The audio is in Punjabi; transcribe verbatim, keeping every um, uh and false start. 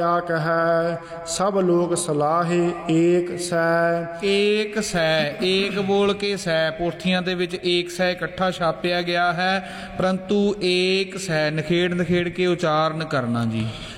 क्या कह सब लोग सलाहे एक सै। ਏਕ ਸੈ, ਏਕ ਬੋਲ ਕੇ ਸੈ ਪੋਥੀਆਂ ਦੇ ਵਿੱਚ ਏਕ ਸੈ ਇਕੱਠਾ ਛਾਪਿਆ ਗਿਆ ਹੈ, ਪਰੰਤੂ ਏਕ ਸੈ ਨਖੇੜ ਨਖੇੜ ਕੇ ਉਚਾਰਨ ਕਰਨਾ ਜੀ।